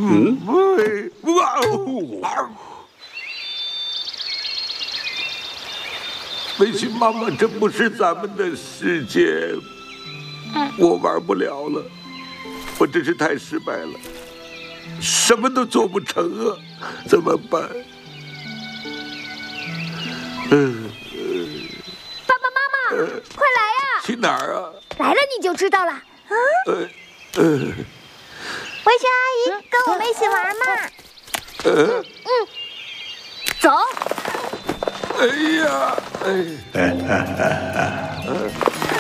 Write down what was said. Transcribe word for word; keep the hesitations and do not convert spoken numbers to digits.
嗯，哇哦！维奇妈妈，这不是咱们的世界，我玩不了了，我真是太失败了，什么都做不成啊，怎么办？嗯， 爸爸妈妈，呃、快来呀！ 去哪儿啊？ 来了你就知道了。啊？ 呃呃， 维奇阿姨，跟我们一起玩嘛。 呃嗯嗯，走。 哎呀，哎。